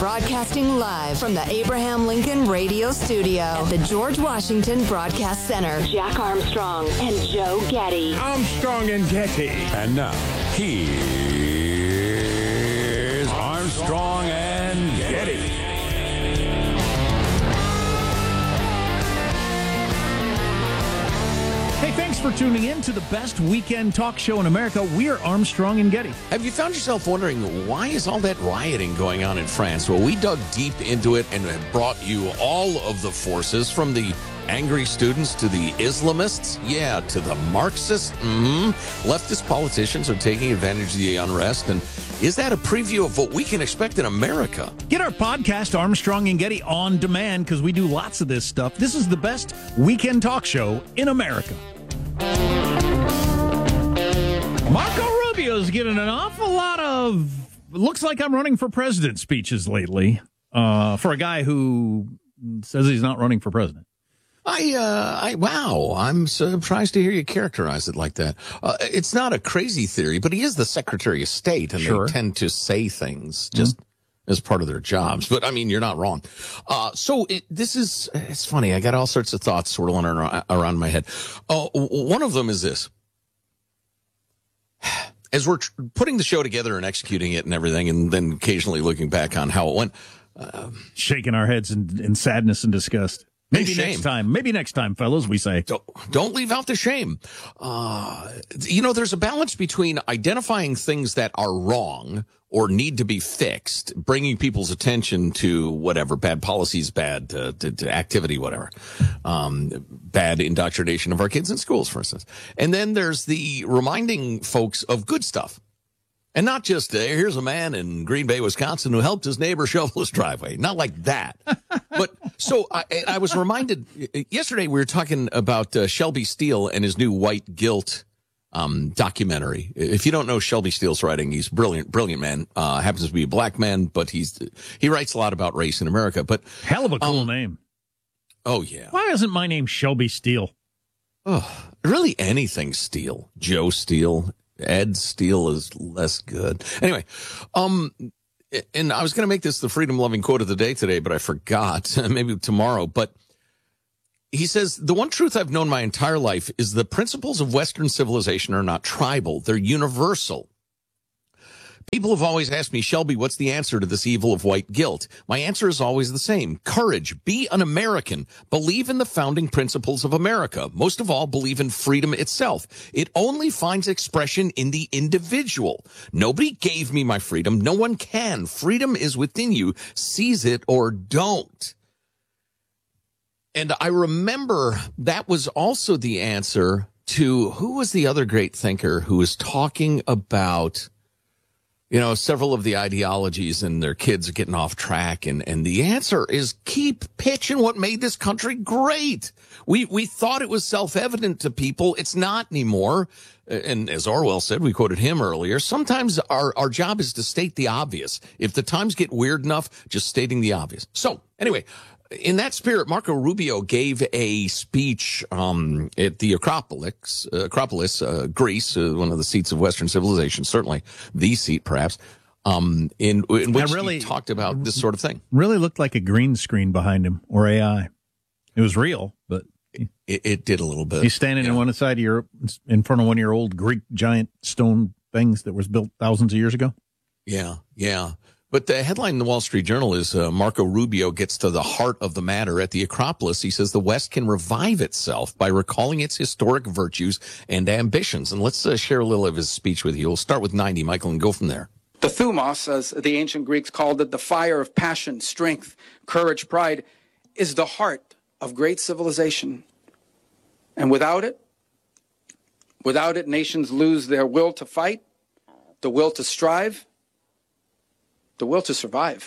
Broadcasting live from the Abraham Lincoln Radio Studio at the George Washington Broadcast Center. Jack Armstrong and Joe Getty. Armstrong and Getty. And now, here's Armstrong and Getty. Hey, thanks for tuning in to the best weekend talk show in America. We're Armstrong and Getty. Have you found yourself wondering, why is all that rioting going on in France? Well, we dug deep into it and brought you all of the forces, from the angry students to the Islamists, to the Marxists. Leftist politicians are taking advantage of the unrest. And is that a preview of what we can expect in America? Get our podcast, Armstrong and Getty, on demand, because we do lots of this stuff. This is the best weekend talk show in America. Marco Rubio's getting an awful lot of "looks like I'm running for president" speeches lately, for a guy who says he's not running for president. Wow, I'm surprised to hear you characterize it like that. It's not a crazy theory, but he is the Secretary of State, and Sure. They tend to say things just as part of their jobs. But I mean, you're not wrong. It's funny. I got all sorts of thoughts swirling around my head. One of them is this. As we're putting the show together and executing it and everything, and then occasionally looking back on how it went, shaking our heads in sadness and disgust. Maybe next time, fellas, we say. Don't leave out the shame. There's a balance between identifying things that are wrong or need to be fixed, bringing people's attention to whatever, bad policies, bad to activity, whatever, bad indoctrination of our kids in schools, for instance. And then there's the reminding folks of good stuff. And not just, here's a man in Green Bay, Wisconsin, who helped his neighbor shovel his driveway. Not like that. But so I was reminded, yesterday we were talking about Shelby Steele and his new White Guilt documentary. If you don't know Shelby Steele's writing, he's brilliant man. Happens to be a black man, but he writes a lot about race in America. But hell of a cool name. Oh, yeah. Why isn't my name Shelby Steele? Oh, really anything Steele. Joe Steele. Ed Steele is less good. Anyway, and I was going to make this the freedom-loving quote of the day today, but I forgot. Maybe tomorrow. But he says, the one truth I've known my entire life is the principles of Western civilization are not tribal. They're universal. People have always asked me, Shelby, what's the answer to this evil of white guilt? My answer is always the same. Courage. Be an American. Believe in the founding principles of America. Most of all, believe in freedom itself. It only finds expression in the individual. Nobody gave me my freedom. No one can. Freedom is within you. Seize it or don't. And I remember that was also the answer to, who was the other great thinker who was talking about, several of the ideologies and their kids are getting off track. And the answer is keep pitching what made this country great. We thought it was self-evident to people. It's not anymore. And as Orwell said, we quoted him earlier, sometimes our job is to state the obvious. If the times get weird enough, just stating the obvious. So anyway, in that spirit, Marco Rubio gave a speech at the Acropolis, Greece, one of the seats of Western civilization, certainly the seat, perhaps, in which he talked about this sort of thing. Really looked like a green screen behind him, or AI. It was real, but it did a little bit. He's standing in in front of one of your old Greek giant stone things that was built thousands of years ago. Yeah. But the headline in the Wall Street Journal is Marco Rubio gets to the heart of the matter. At the Acropolis, he says the West can revive itself by recalling its historic virtues and ambitions. And let's share a little of his speech with you. We'll start with 90, Michael, and go from there. The thumos, as the ancient Greeks called it, the fire of passion, strength, courage, pride, is the heart of great civilization. And without it, nations lose their will to fight, the will to strive, the will to survive.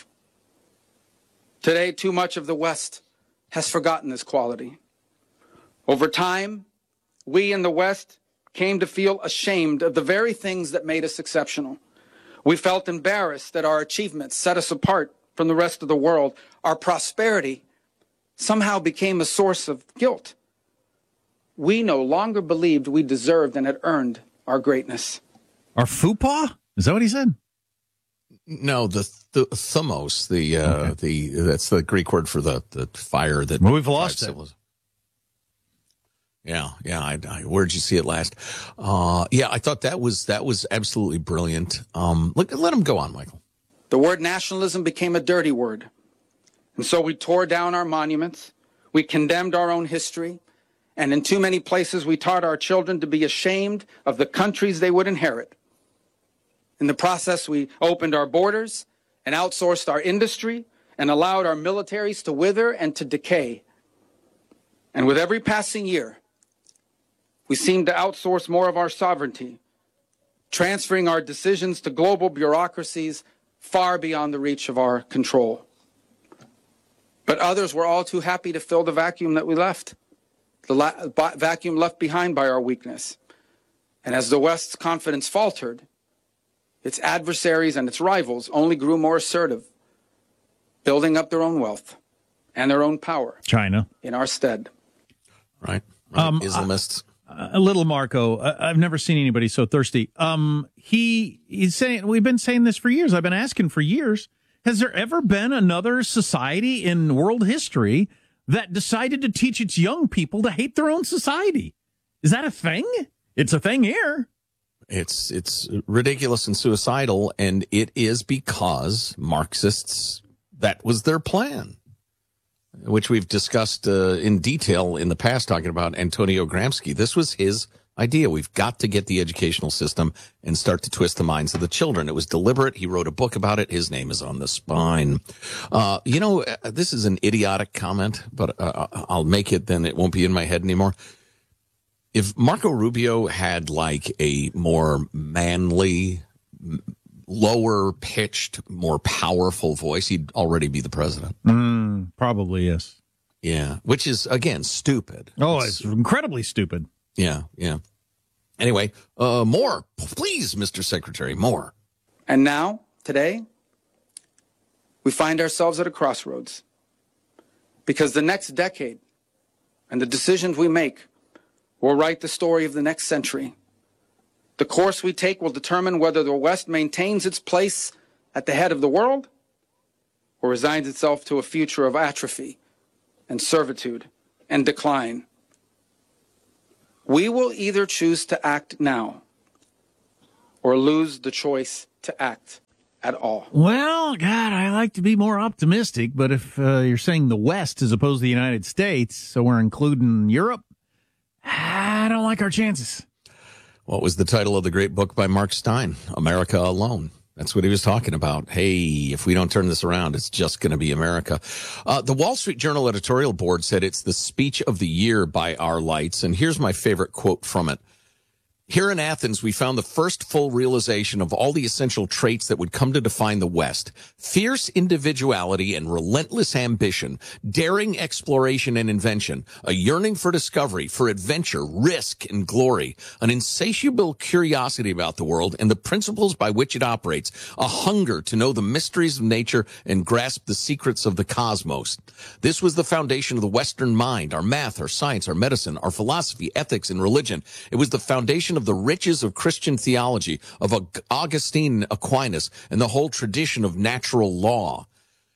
Today, too much of the West has forgotten this quality. Over time, we in the West came to feel ashamed of the very things that made us exceptional. We felt embarrassed that our achievements set us apart from the rest of the world. Our prosperity somehow became a source of guilt. We no longer believed we deserved and had earned our greatness. Our fupa? Is that what he said? No, the thumos, that's the Greek word for the fire that. Well, we've lost it. Yeah. Where'd you see it last? I thought that was absolutely brilliant. Let him go on, Michael. The word nationalism became a dirty word. And so we tore down our monuments. We condemned our own history. And in too many places, we taught our children to be ashamed of the countries they would inherit. In the process, we opened our borders and outsourced our industry and allowed our militaries to wither and to decay. And with every passing year, we seem to outsource more of our sovereignty, transferring our decisions to global bureaucracies far beyond the reach of our control. But others were all too happy to fill the vacuum that we left, the vacuum left behind by our weakness. And as the West's confidence faltered, its adversaries and its rivals only grew more assertive, building up their own wealth and their own power. China. In our stead. Right. Islamists. A little Marco. I've never seen anybody so thirsty. He's saying, we've been saying this for years. I've been asking for years. Has there ever been another society in world history that decided to teach its young people to hate their own society? Is that a thing? It's a thing here. It's ridiculous and suicidal, and it is because Marxists, that was their plan, which we've discussed in detail in the past, talking about Antonio Gramsci. This was his idea. We've got to get the educational system and start to twist the minds of the children. It was deliberate. He wrote a book about it. His name is on the spine. This is an idiotic comment, but I'll make it, then it won't be in my head anymore. If Marco Rubio had like a more manly, lower pitched, more powerful voice, he'd already be the president. Probably, yes. Yeah, which is, again, stupid. Oh, it's incredibly stupid. Yeah. Anyway, more, please, Mr. Secretary, more. And now, today, we find ourselves at a crossroads. Because the next decade and the decisions we make will write the story of the next century. The course we take will determine whether the West maintains its place at the head of the world or resigns itself to a future of atrophy and servitude and decline. We will either choose to act now or lose the choice to act at all. Well, God, I like to be more optimistic, but if you're saying the West as opposed to the United States, so we're including Europe, I don't like our chances. What was the title of the great book by Mark Stein? America Alone. That's what he was talking about. Hey, if we don't turn this around, it's just going to be America. The Wall Street Journal editorial board said it's the speech of the year by our lights. And here's my favorite quote from it. Here in Athens, we found the first full realization of all the essential traits that would come to define the West. Fierce individuality and relentless ambition, daring exploration and invention, a yearning for discovery, for adventure, risk, and glory, an insatiable curiosity about the world and the principles by which it operates, a hunger to know the mysteries of nature and grasp the secrets of the cosmos. This was the foundation of the Western mind, our math, our science, our medicine, our philosophy, ethics, and religion. It was the foundation of the riches of Christian theology, of Augustine Aquinas, and the whole tradition of natural law.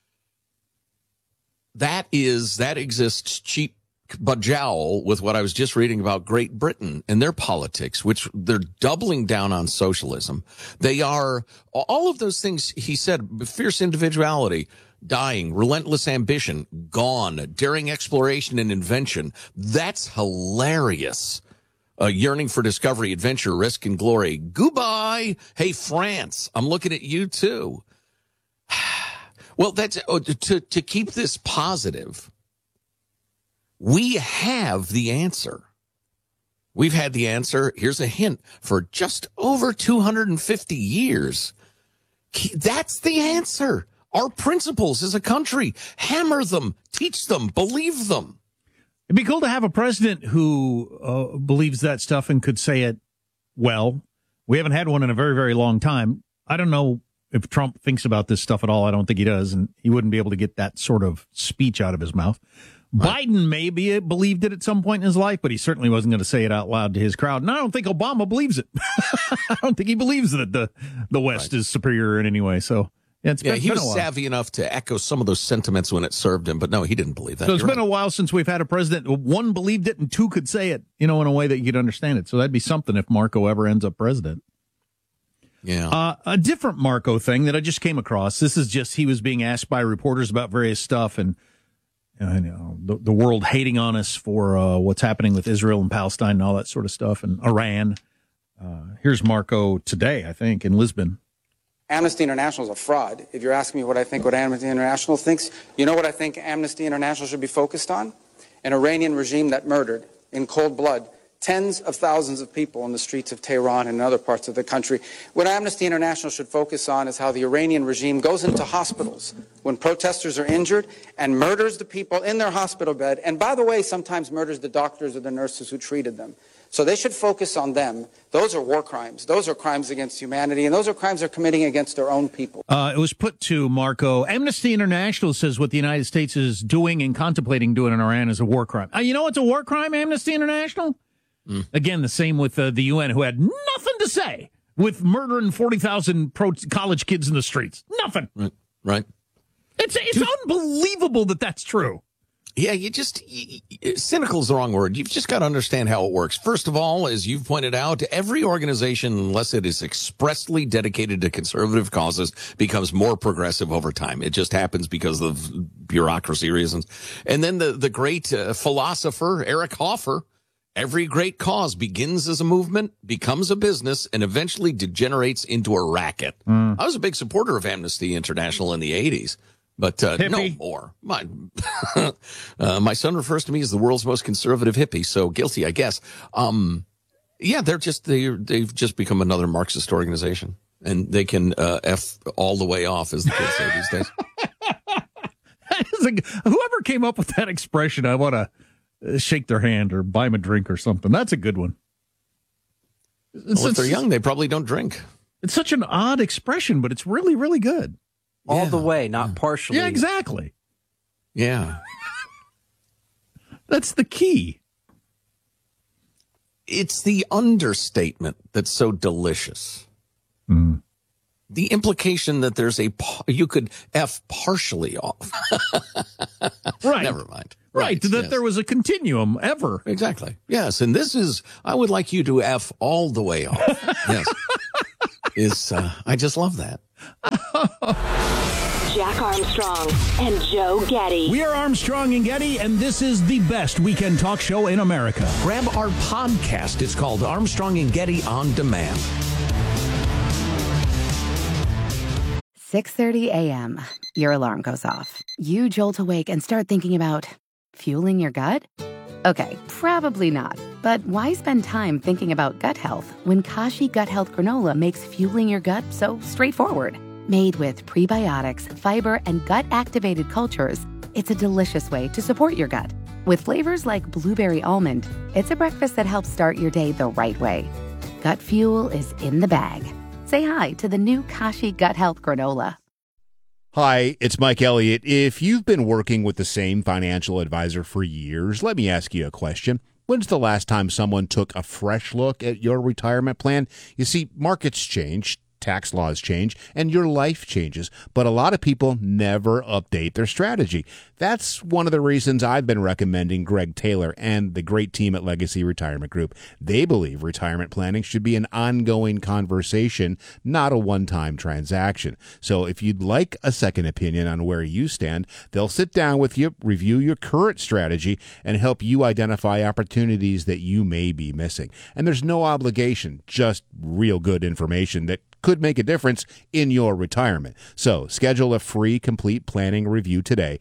That exists cheap but jowl with what I was just reading about Great Britain and their politics, which they're doubling down on socialism. They are all of those things he said, fierce individuality, dying, relentless ambition, gone, daring exploration and invention. That's hilarious. A yearning for discovery, adventure, risk, and glory. Goodbye. Hey, France, I'm looking at you too. Well, that's to keep this positive. We have the answer. We've had the answer. Here's a hint for just over 250 years. That's the answer. Our principles as a country. Hammer them, teach them, believe them. It'd be cool to have a president who believes that stuff and could say it well. We haven't had one in a very, very long time. I don't know if Trump thinks about this stuff at all. I don't think he does, and he wouldn't be able to get that sort of speech out of his mouth. Right. Biden maybe believed it at some point in his life, but he certainly wasn't going to say it out loud to his crowd. And I don't think Obama believes it. I don't think he believes that the West is superior in any way. So Yeah, he was savvy enough to echo some of those sentiments when it served him, but no, he didn't believe that. So it's been a while since we've had a president. One believed it and two could say it, in a way that you could understand it. So that'd be something if Marco ever ends up president. Yeah. A different Marco thing that I just came across. This is just he was being asked by reporters about various stuff and the world hating on us for what's happening with Israel and Palestine and all that sort of stuff and Iran. Here's Marco today, I think, in Lisbon. Amnesty International is a fraud. If you're asking me what I think what Amnesty International thinks, you know what I think Amnesty International should be focused on? An Iranian regime that murdered in cold blood tens of thousands of people in the streets of Tehran and other parts of the country. What Amnesty International should focus on is how the Iranian regime goes into hospitals when protesters are injured and murders the people in their hospital bed, and by the way, sometimes murders the doctors or the nurses who treated them. So they should focus on them. Those are war crimes. Those are crimes against humanity, and those are crimes they're committing against their own people. It was put to Marco. Amnesty International says what the United States is doing and contemplating doing in Iran is a war crime. You know what's a war crime, Amnesty International? Again, the same with the UN, who had nothing to say with murdering 40,000 college kids in the streets. Nothing. Right. It's unbelievable that that's true. Yeah, cynical is the wrong word. You've just got to understand how it works. First of all, as you've pointed out, every organization, unless it is expressly dedicated to conservative causes, becomes more progressive over time. It just happens because of bureaucracy reasons. And then the great philosopher, Eric Hoffer, every great cause begins as a movement, becomes a business, and eventually degenerates into a racket. I was a big supporter of Amnesty International in the 80s. But no more. My son refers to me as the world's most conservative hippie, so guilty, I guess. Yeah, they've just become another Marxist organization, and they can F all the way off, as the kids say these days. Whoever came up with that expression, I want to shake their hand or buy them a drink or something. That's a good one. If they're young, they probably don't drink. It's such an odd expression, but it's really, really good. All the way, not partially. Yeah, exactly. Yeah. That's the key. It's the understatement that's so delicious. The implication that there's you could F partially off. Right. Never mind. Right. That there was a continuum ever. Exactly. Yes. And I would like you to F all the way off. Yes. I just love that. Jack Armstrong and Joe Getty. We are Armstrong and Getty, and this is the best weekend talk show in America. Grab our podcast. It's called Armstrong and Getty On Demand. 6:30 a.m. Your alarm goes off. You jolt awake and start thinking about fueling your gut? Okay, probably not. But why spend time thinking about gut health when Kashi Gut Health Granola makes fueling your gut so straightforward? Made with prebiotics, fiber, and gut-activated cultures, it's a delicious way to support your gut. With flavors like blueberry almond, it's a breakfast that helps start your day the right way. Gut fuel is in the bag. Say hi to the new Kashi Gut Health Granola. Hi, it's Mike Elliott. If you've been working with the same financial advisor for years, let me ask you a question. When's the last time someone took a fresh look at your retirement plan? You see, markets change, tax laws change, and your life changes, but a lot of people never update their strategy. That's one of the reasons I've been recommending Greg Taylor and the great team at Legacy Retirement Group. They believe retirement planning should be an ongoing conversation, not a one-time transaction. So if you'd like a second opinion on where you stand, they'll sit down with you, review your current strategy, and help you identify opportunities that you may be missing. And there's no obligation, just real good information that could make a difference in your retirement. So schedule a free complete planning review today.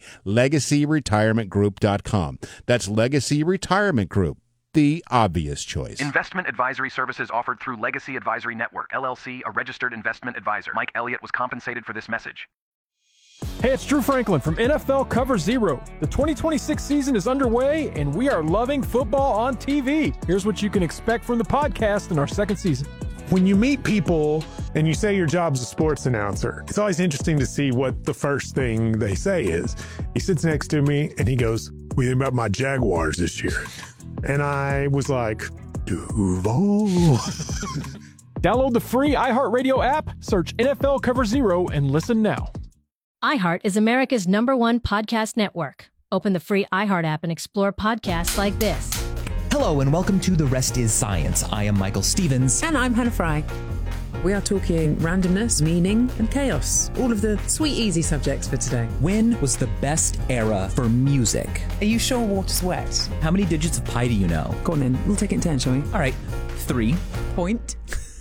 LegacyRetirementGroup.com. That's Legacy Retirement Group, the obvious choice. Investment advisory services offered through Legacy Advisory Network, LLC, a registered investment advisor. Mike Elliott was compensated for this message. Hey, it's Drew Franklin from NFL Cover Zero. The 2026 season is underway, and we are loving football on TV. Here's what you can expect from the podcast in our second season. When you meet people and you say your job's a sports announcer, it's always interesting to see what the first thing they say is. He sits next to me and he goes, "What do you think about my Jaguars this year?" And I was like, Duval. Download the free iHeartRadio app, search NFL Cover Zero, and listen now. iHeart is America's #1 podcast network. Open the free iHeart app and explore podcasts like this. Hello and welcome to The Rest is Science. I am Michael Stevens. And I'm Hannah Fry. We are talking randomness, meaning, and chaos. All of the sweet, easy subjects for today. When was the best era for music? Are you sure water's wet? How many digits of pi do you know? Go on then. We'll take it in turn, shall we? All right. 3. Point.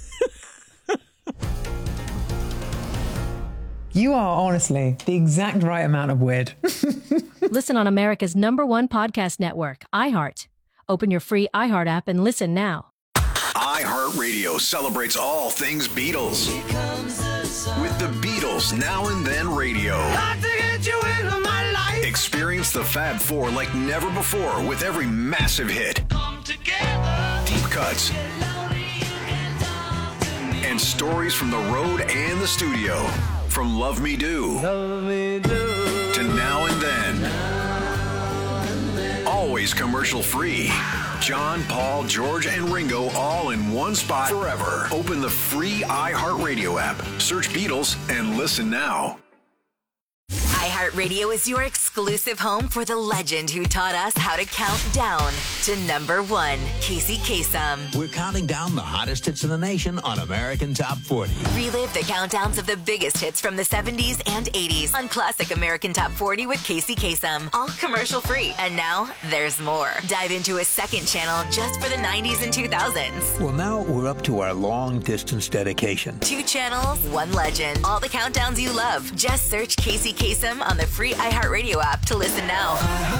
You are honestly the exact right amount of weird. Listen on America's #1 podcast network, iHeart. Open your free iHeart app and listen now. iHeartRadio celebrates all things Beatles. With the Beatles Now and Then Radio. Experience the Fab Four like never before with every massive hit. Deep cuts. And stories from the road and the studio. From Love Me Do to Now and Then. Always commercial free. John, Paul, George, and Ringo all in one spot forever. Open the free iHeartRadio app. Search Beatles and listen now. iHeartRadio is your exclusive home for the legend who taught us how to count down to #1, Casey Kasem. We're counting down the hottest hits in the nation on American Top 40. Relive the countdowns of the biggest hits from the 70s and 80s on Classic American Top 40 with Casey Kasem. All commercial free. And now there's more. Dive into a second channel just for the 90s and 2000s. Well, now we're up to our long distance dedication. 2 channels, 1 legend. All the countdowns you love. Just search Casey Kasem on the free iHeartRadio app to listen now.